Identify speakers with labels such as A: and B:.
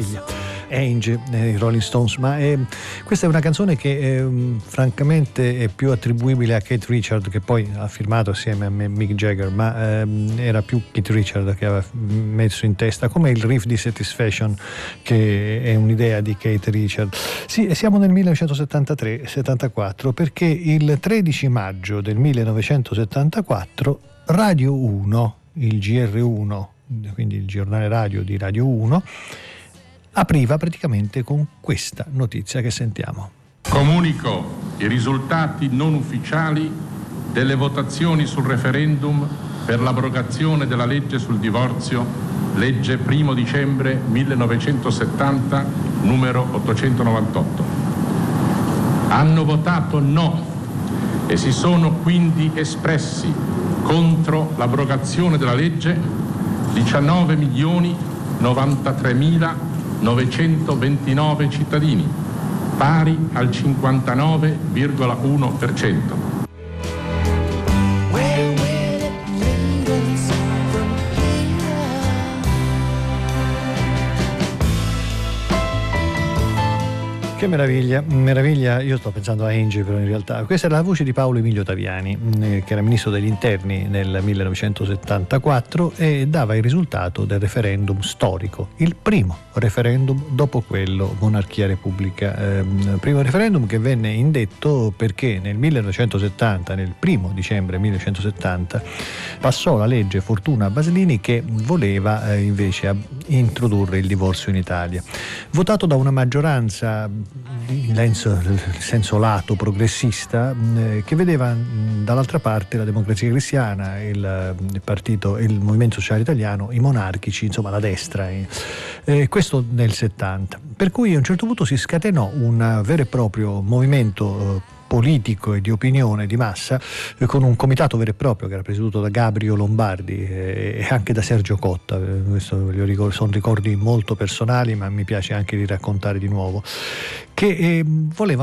A: meraviglia. Angie, i Rolling Stones, ma questa è una canzone che francamente è più attribuibile a Keith Richards, che poi ha firmato assieme a Mick Jagger, ma era più Keith Richards che aveva messo in testa, come il riff di Satisfaction, che è un'idea di Keith Richards. Sì, e siamo nel 1973-74, perché il 13 maggio del 1974 Radio 1, il GR1, quindi il giornale radio di Radio 1, apriva praticamente con questa notizia che sentiamo.
B: Comunico i risultati non ufficiali delle votazioni sul referendum per l'abrogazione della legge sul divorzio, legge 1 dicembre 1970, numero 898. Hanno votato no e si sono quindi espressi contro l'abrogazione della legge 19.093.929 cittadini, pari al 59,1%.
A: Che meraviglia, io sto pensando a Angie, però in realtà questa era la voce di Paolo Emilio Taviani, che era ministro degli interni nel 1974 e dava il risultato del referendum storico, il primo referendum dopo quello monarchia-repubblica, primo referendum che venne indetto perché nel 1970, nel 1 dicembre 1970, passò la legge Fortuna Baslini che voleva invece introdurre il divorzio in Italia, votato da una maggioranza in senso lato progressista, che vedeva dall'altra parte la Democrazia Cristiana, il Movimento Sociale Italiano, i monarchici, insomma la destra, questo nel 70, per cui a un certo punto si scatenò un vero e proprio movimento politico e di opinione di massa, con un comitato vero e proprio che era presieduto da Gabrio Lombardi e anche da Sergio Cotta. Questo sono ricordi molto personali, ma mi piace anche di raccontare di nuovo, che voleva